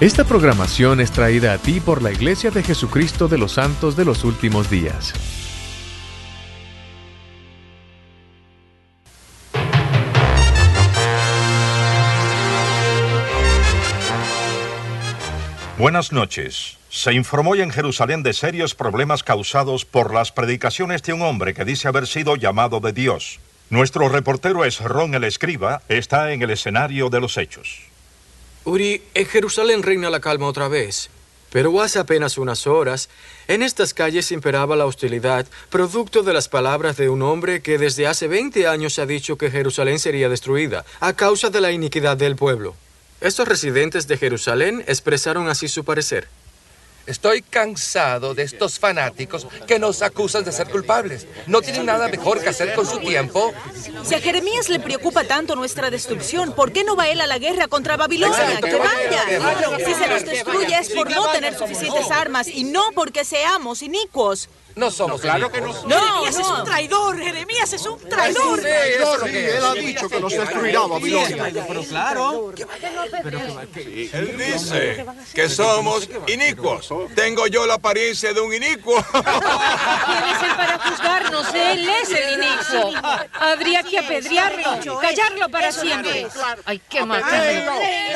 Esta programación es traída a ti por la Iglesia de Jesucristo de los Santos de los Últimos Días. Buenas noches. Se informó hoy en Jerusalén de serios problemas causados por las predicaciones de un hombre que dice haber sido llamado de Dios. Nuestro reportero Esrón el Escriba está en el escenario de los hechos. Uri, en Jerusalén reina la calma otra vez, pero hace apenas unas horas, en estas calles imperaba la hostilidad, producto de las palabras de un hombre que desde hace 20 años ha dicho que Jerusalén sería destruida, a causa de la iniquidad del pueblo. Estos residentes de Jerusalén expresaron así su parecer. Estoy cansado de estos fanáticos que nos acusan de ser culpables. ¿No tienen nada mejor que hacer con su tiempo? Si a Jeremías le preocupa tanto nuestra destrucción, ¿por qué no va él a la guerra contra Babilonia? ¡Que vaya! Si se nos destruye es por no tener suficientes armas y no porque seamos inicuos. No somos claro que no. Jeremías es un traidor. Jeremías es un traidor. Sí, él ha dicho que nos destruirá Babilonia. Pero claro. Él dice que somos inicuos. Tengo yo la apariencia de un inicuo. ¿Quién es él para juzgarnos? Él es el inicuo. Habría que apedrearlo, callarlo para siempre. Hay que matarlo.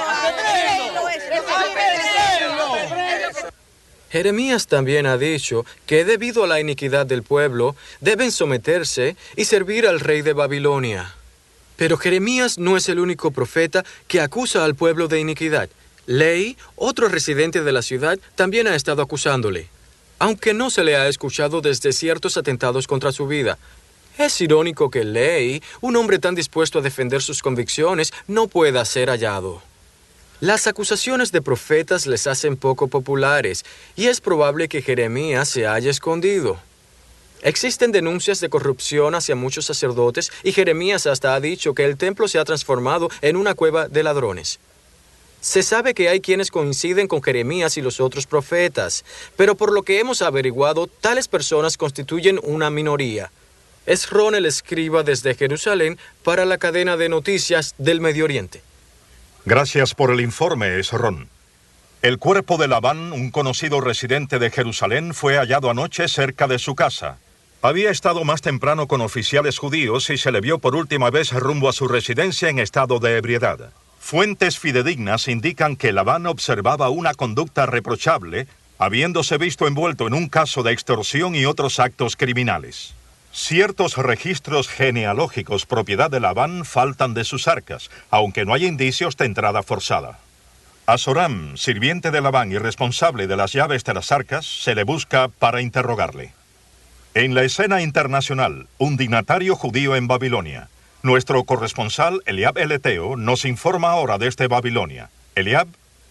Jeremías también ha dicho que debido a la iniquidad del pueblo, deben someterse y servir al rey de Babilonia. Pero Jeremías no es el único profeta que acusa al pueblo de iniquidad. Lei, otro residente de la ciudad, también ha estado acusándole, aunque no se le ha escuchado desde ciertos atentados contra su vida. Es irónico que Lei, un hombre tan dispuesto a defender sus convicciones, no pueda ser hallado. Las acusaciones de profetas les hacen poco populares, y es probable que Jeremías se haya escondido. Existen denuncias de corrupción hacia muchos sacerdotes, y Jeremías hasta ha dicho que el templo se ha transformado en una cueva de ladrones. Se sabe que hay quienes coinciden con Jeremías y los otros profetas, pero por lo que hemos averiguado, tales personas constituyen una minoría. Esrón el Escriba desde Jerusalén para la cadena de noticias del Medio Oriente. Gracias por el informe, Esrón. El cuerpo de Labán, un conocido residente de Jerusalén, fue hallado anoche cerca de su casa. Había estado más temprano con oficiales judíos y se le vio por última vez rumbo a su residencia en estado de ebriedad. Fuentes fidedignas indican que Labán observaba una conducta reprochable, habiéndose visto envuelto en un caso de extorsión y otros actos criminales. Ciertos registros genealógicos propiedad de Labán faltan de sus arcas, aunque no hay indicios de entrada forzada. A Zoram, sirviente de Labán y responsable de las llaves de las arcas, se le busca para interrogarle. En la escena internacional, un dignatario judío en Babilonia. Nuestro corresponsal, Eliab el Eteo, nos informa ahora desde Babilonia. Eliab.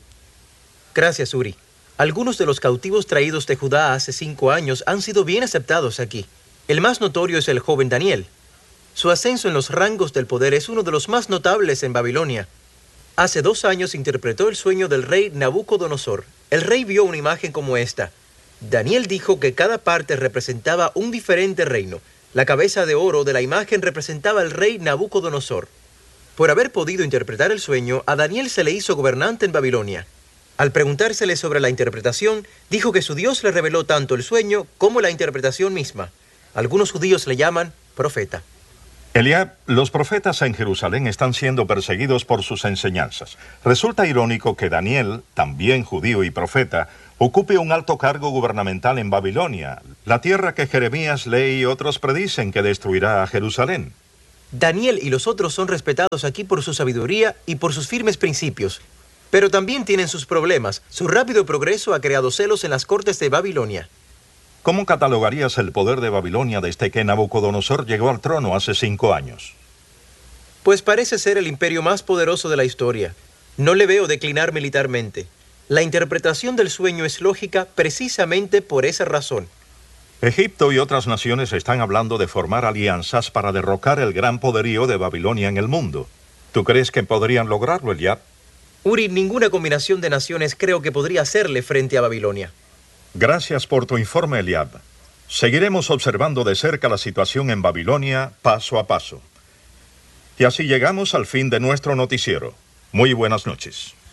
Gracias, Uri. Algunos de los cautivos traídos de Judá hace 5 años han sido bien aceptados aquí. El más notorio es el joven Daniel. Su ascenso en los rangos del poder es uno de los más notables en Babilonia. Hace 2 años interpretó el sueño del rey Nabucodonosor. El rey vio una imagen como esta. Daniel dijo que cada parte representaba un diferente reino. La cabeza de oro de la imagen representaba al rey Nabucodonosor. Por haber podido interpretar el sueño, a Daniel se le hizo gobernante en Babilonia. Al preguntársele sobre la interpretación, dijo que su Dios le reveló tanto el sueño como la interpretación misma. Algunos judíos le llaman profeta. Eliab, los profetas en Jerusalén están siendo perseguidos por sus enseñanzas. Resulta irónico que Daniel, también judío y profeta, ocupe un alto cargo gubernamental en Babilonia, la tierra que Jeremías, Lei y otros predicen que destruirá a Jerusalén. Daniel y los otros son respetados aquí por su sabiduría y por sus firmes principios. Pero también tienen sus problemas. Su rápido progreso ha creado celos en las cortes de Babilonia. ¿Cómo catalogarías el poder de Babilonia desde que Nabucodonosor llegó al trono hace 5 años? Pues parece ser el imperio más poderoso de la historia. No le veo declinar militarmente. La interpretación del sueño es lógica precisamente por esa razón. Egipto y otras naciones están hablando de formar alianzas para derrocar el gran poderío de Babilonia en el mundo. ¿Tú crees que podrían lograrlo, Eliab? Uri, ninguna combinación de naciones creo que podría hacerle frente a Babilonia. Gracias por tu informe, Eliab. Seguiremos observando de cerca la situación en Babilonia paso a paso. Y así llegamos al fin de nuestro noticiero. Muy buenas noches.